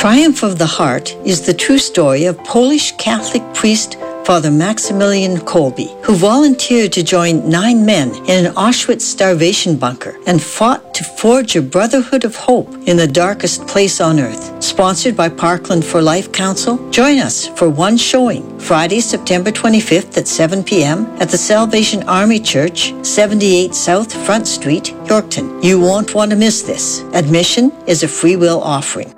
Triumph of the Heart is the true story of Polish Catholic priest Father Maximilian Kolbe, who volunteered to join 9 men in an Auschwitz starvation bunker and fought to forge a brotherhood of hope in the darkest place on earth. Sponsored by Parkland for Life Council, join us for one showing, Friday, September 25th at 7 p.m. at the Salvation Army Church, 78 South Front Street, Yorkton. You won't want to miss this. Admission is a free will offering.